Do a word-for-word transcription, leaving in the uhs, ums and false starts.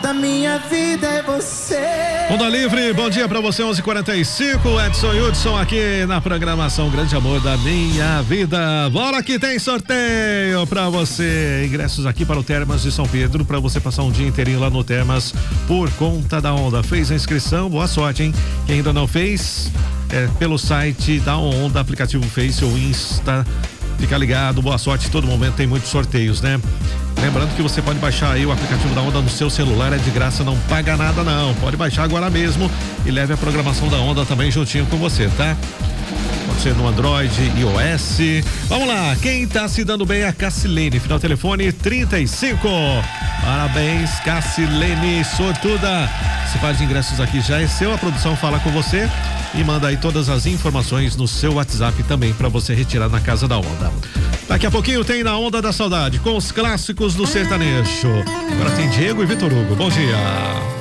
da minha vida é você. Onda Livre, bom dia pra você, onze e quarenta e cinco, Edson e Hudson aqui na programação Grande Amor da Minha Vida. Bora que tem sorteio pra você, ingressos aqui para o Termas de São Pedro, pra você passar um dia inteirinho lá no Termas por conta da Onda. Fez a inscrição? Boa sorte, hein? Quem ainda não fez, é pelo site da Onda, aplicativo Face ou Insta. Fica ligado, boa sorte, todo momento tem muitos sorteios, né? Lembrando que você pode baixar aí o aplicativo da Onda no seu celular, é de graça, não paga nada não. Pode baixar agora mesmo e leve a programação da Onda também juntinho com você, tá? Pode ser no Android, iOS. Vamos lá, quem tá se dando bem é a Cassilene, final telefone trinta e cinco. Parabéns, Cassilene, sortuda. Se faz de ingressos aqui já é seu, a produção fala com você e manda aí todas as informações no seu WhatsApp também para você retirar na casa da Onda. Daqui a pouquinho tem Na Onda da Saudade com os clássicos do sertanejo. Agora tem Diego e Vitor Hugo. Bom dia.